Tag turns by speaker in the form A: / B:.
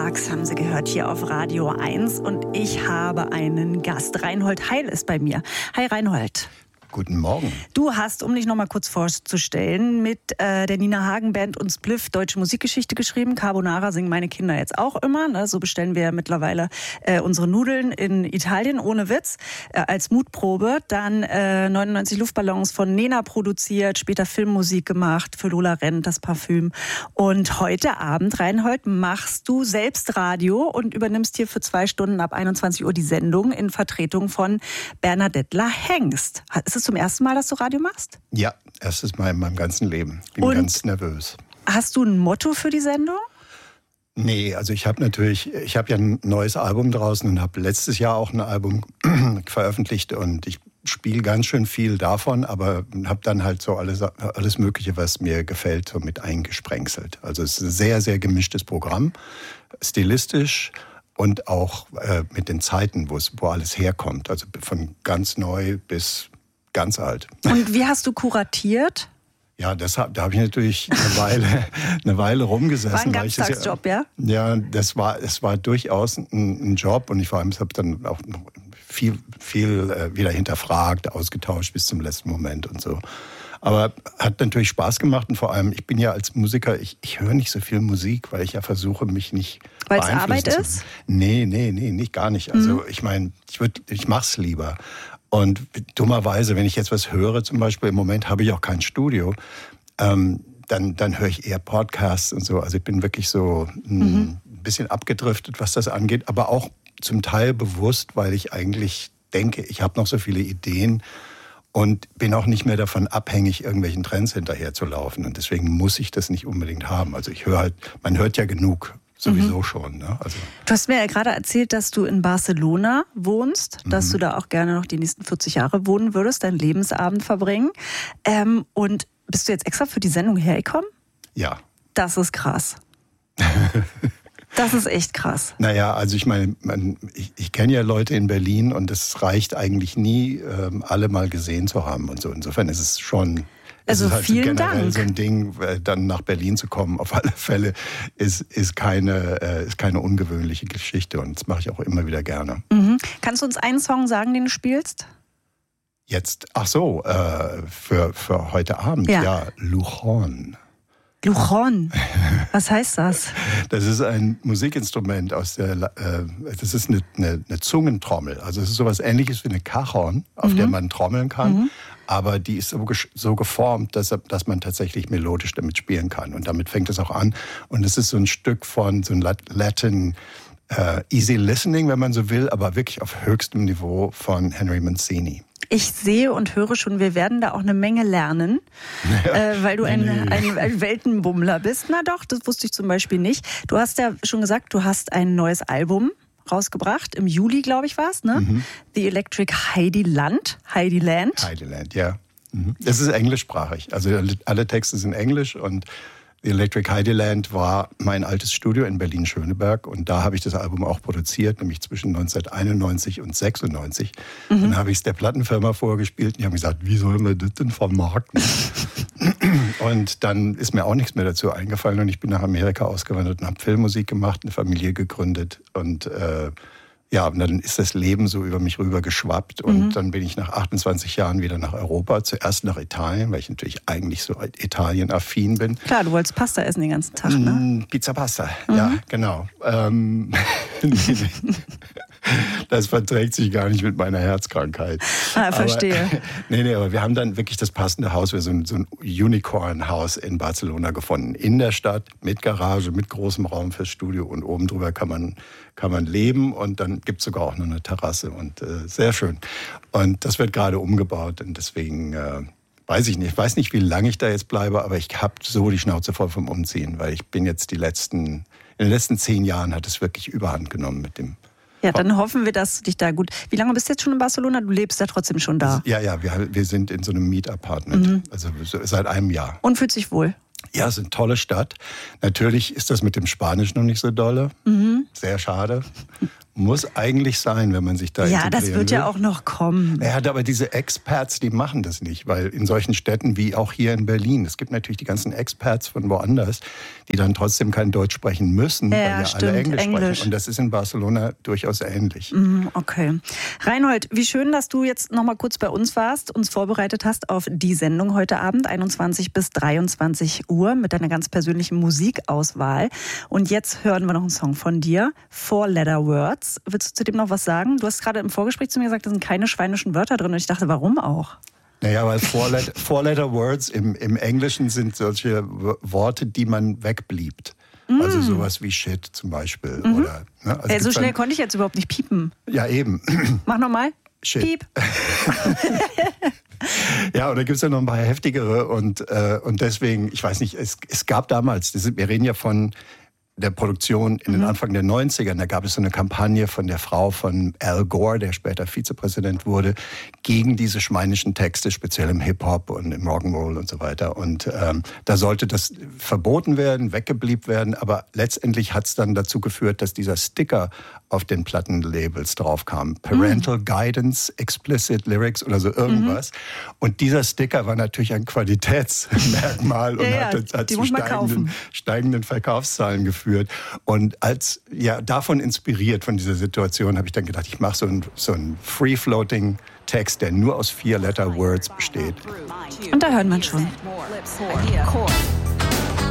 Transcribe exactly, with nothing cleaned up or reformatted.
A: Parks haben Sie gehört hier auf Radio eins und ich habe einen Gast. Reinhold Heil ist bei mir. Hi Reinhold.
B: Guten Morgen.
A: Du hast, um dich noch mal kurz vorzustellen, mit äh, der Nina Hagen Band und Spliff deutsche Musikgeschichte geschrieben. Carbonara singen meine Kinder jetzt auch immer. Ne? So bestellen wir ja mittlerweile äh, unsere Nudeln in Italien, ohne Witz, äh, als Mutprobe. Dann äh, neunundneunzig Luftballons von Nena produziert, später Filmmusik gemacht für Lola Rent, das Parfüm. Und heute Abend, Reinhold, machst du selbst Radio und übernimmst hier für zwei Stunden ab einundzwanzig Uhr die Sendung in Vertretung von Bernadettler Hengst. Ist es zum ersten Mal, dass du Radio machst?
B: Ja, erstes Mal in meinem ganzen Leben. Bin
A: Und
B: ganz nervös.
A: Hast du ein Motto für die Sendung?
B: Nee, also ich habe natürlich, ich habe ja ein neues Album draußen und habe letztes Jahr auch ein Album veröffentlicht und ich spiele ganz schön viel davon, aber habe dann halt so alles, alles Mögliche, was mir gefällt, so mit eingesprenkselt. Also es ist ein sehr, sehr gemischtes Programm, stilistisch und auch äh, mit den Zeiten, wo es, wo alles herkommt. Also von ganz neu bis ganz alt.
A: Und wie hast du kuratiert?
B: Ja, das, da habe ich natürlich eine Weile, eine Weile rumgesessen.
A: War ein Ganztagsjob, ja?
B: Ja, das war, es war durchaus ein, ein Job und ich vor allem habe dann auch viel, viel äh, wieder hinterfragt, ausgetauscht bis zum letzten Moment und so. Aber hat natürlich Spaß gemacht und vor allem, ich bin ja als Musiker, ich, ich höre nicht so viel Musik, weil ich ja versuche, mich nicht
A: Weil es
B: beeinflussen
A: Arbeit
B: zu.
A: ist?
B: Nee, nee, nee, nicht gar nicht. Also
A: Mhm.
B: ich meine, ich, würd, ich mach's lieber. Und dummerweise, wenn ich jetzt was höre, zum Beispiel im Moment habe ich auch kein Studio, ähm, dann, dann höre ich eher Podcasts und so. Also ich bin wirklich so ein mhm. bisschen abgedriftet, was das angeht, aber auch zum Teil bewusst, weil ich eigentlich denke, ich habe noch so viele Ideen und bin auch nicht mehr davon abhängig, irgendwelchen Trends hinterher zu laufen. Und deswegen muss ich das nicht unbedingt haben. Also ich höre halt, man hört ja genug. Sowieso mhm. schon. Ne? Also
A: du hast mir ja gerade erzählt, dass du in Barcelona wohnst,
B: mhm.
A: dass du da auch gerne noch die nächsten vierzig Jahre wohnen würdest, deinen Lebensabend verbringen. Ähm, und bist du jetzt extra für die Sendung hergekommen?
B: Ja.
A: Das ist krass. Das ist echt krass.
B: Naja, also ich meine, man, ich, ich kenne ja Leute in Berlin und es reicht eigentlich nie, ähm, alle mal gesehen zu haben und so. Insofern ist es schon...
A: Also
B: es ist halt
A: vielen
B: generell
A: Dank.
B: So ein Ding, dann nach Berlin zu kommen, auf alle Fälle, ist, ist, keine, ist keine ungewöhnliche Geschichte und das mache ich auch immer wieder gerne.
A: Mhm. Kannst du uns einen Song sagen, den du spielst?
B: Jetzt, ach so, äh, für, für heute Abend,
A: ja,
B: ja Luchon.
A: Luchon, was heißt das?
B: Das ist ein Musikinstrument aus der, äh, das ist eine, eine, eine Zungentrommel. Also es ist sowas Ähnliches wie eine Cajon, auf mhm. der man trommeln kann. Mhm. Aber die ist so, so geformt, dass, dass man tatsächlich melodisch damit spielen kann. Und damit fängt es auch an. Und es ist so ein Stück von so ein Latin äh, Easy Listening, wenn man so will, aber wirklich auf höchstem Niveau von Henry Mancini.
A: Ich sehe und höre schon, wir werden da auch eine Menge lernen, ja, äh, weil du ein, nee. ein, ein Weltenbummler bist. Na doch, das wusste ich zum Beispiel nicht. Du hast ja schon gesagt, du hast ein neues Album rausgebracht. Im Juli, glaube ich, war es, ne? Mhm. The Electric Heidiland. Heidiland.
B: Heidiland, ja. Mhm. Das ist englischsprachig. Also alle Texte sind englisch und The Electric Heidiland war mein altes Studio in Berlin-Schöneberg und da habe ich das Album auch produziert, nämlich zwischen neunzehnhunderteinundneunzig und sechsundneunzig. Mhm. Dann habe ich es der Plattenfirma vorgespielt und die haben gesagt, wie sollen wir das denn vermarkten? Und dann ist mir auch nichts mehr dazu eingefallen und ich bin nach Amerika ausgewandert und habe Filmmusik gemacht, eine Familie gegründet und äh, ja, und dann ist das Leben so über mich rüber geschwappt und mhm. dann bin ich nach achtundzwanzig Jahren wieder nach Europa, zuerst nach Italien, weil ich natürlich eigentlich so Italien-affin bin.
A: Klar, du wolltest Pasta essen den ganzen Tag, ne?
B: Pizza Pasta, mhm. ja, genau. Ähm, das verträgt sich gar nicht mit meiner Herzkrankheit.
A: Ah, verstehe.
B: Aber, nee, nee, aber wir haben dann wirklich das passende Haus, wir so ein, so ein Unicorn-Haus in Barcelona gefunden. In der Stadt, mit Garage, mit großem Raum fürs Studio und oben drüber kann man, kann man leben und dann gibt es sogar auch noch eine Terrasse und äh, sehr schön. Und das wird gerade umgebaut und deswegen äh, weiß ich nicht. Ich weiß nicht, wie lange ich da jetzt bleibe, aber ich habe so die Schnauze voll vom Umziehen, weil ich bin jetzt die letzten, in den letzten zehn Jahren hat es wirklich Überhand genommen mit dem.
A: Ja, dann hoffen wir, dass du dich da gut... Wie lange bist du jetzt schon in Barcelona? Du lebst ja trotzdem schon da.
B: Ja, ja, wir, wir sind in so einem Mietapartment, mhm. also seit einem Jahr.
A: Und fühlt sich wohl?
B: Ja, es ist eine tolle Stadt. Natürlich ist das mit dem Spanisch noch nicht so dolle. Mhm. Sehr schade. Muss eigentlich sein, wenn man sich da
A: Ja, das wird
B: will.
A: ja auch noch kommen.
B: Er hat aber diese Experts, die machen das nicht, weil in solchen Städten wie auch hier in Berlin, es gibt natürlich die ganzen Experts von woanders, die dann trotzdem kein Deutsch sprechen müssen,
A: Ja,
B: weil ja
A: stimmt,
B: alle Englisch,
A: Englisch
B: sprechen. Und das ist in Barcelona durchaus ähnlich.
A: Mm, okay. Reinhold, wie schön, dass du jetzt noch mal kurz bei uns warst, uns vorbereitet hast auf die Sendung heute Abend, einundzwanzig bis dreiundzwanzig Uhr, mit deiner ganz persönlichen Musikauswahl. Und jetzt hören wir noch einen Song von dir, Four Letter Words. Willst du zu dem noch was sagen? Du hast gerade im Vorgespräch zu mir gesagt, da sind keine schweinischen Wörter drin. Und ich dachte, warum auch?
B: Naja, weil Four-Letter Four-Letter Words im, im Englischen sind solche Worte, die man wegbliebt. Mm. Also sowas wie Shit zum Beispiel. Mhm. Oder, ne? Also
A: äh, so schnell dann, konnte ich jetzt überhaupt nicht piepen.
B: Ja, eben.
A: Mach nochmal.
B: Shit.
A: Piep.
B: Ja, und da gibt es ja noch ein paar heftigere. Und, äh, und deswegen, ich weiß nicht, es, es gab damals, das ist, wir reden ja von der Produktion in den
A: mhm.
B: Anfang der neunziger, da gab es so eine Kampagne von der Frau von Al Gore, der später Vizepräsident wurde, gegen diese schweinischen Texte, speziell im Hip-Hop und im Rock'n'Roll und so weiter. Und ähm, da sollte das verboten werden, weggebliebt werden, aber letztendlich hat es dann dazu geführt, dass dieser Sticker auf den Plattenlabels draufkam. Parental mhm. Guidance, Explicit Lyrics oder so irgendwas. Mhm. Und dieser Sticker war natürlich ein Qualitätsmerkmal und
A: ja,
B: hat, hat zu
A: muss man
B: steigenden,
A: kaufen.
B: steigenden Verkaufszahlen geführt. Und als ja davon inspiriert, von dieser Situation, habe ich dann gedacht, ich mache so einen so einen Free-Floating Text, der nur aus vier Letter Words besteht.
A: Und da hören wir schon.